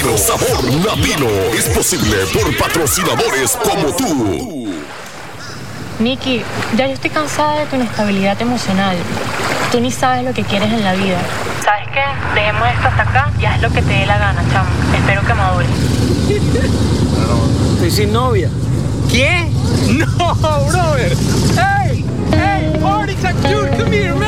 Latino, sabor latino. Es posible por patrocinadores como tú. Nicky, ya yo estoy cansada de tu inestabilidad emocional. Tú ni sabes lo que quieres en la vida. ¿Sabes qué? Dejemos esto hasta acá y haz lo que te dé la gana, chamo. Espero que madures. Estoy sin novia. ¿Qué? No, brother. Hey, party time, dude, come here.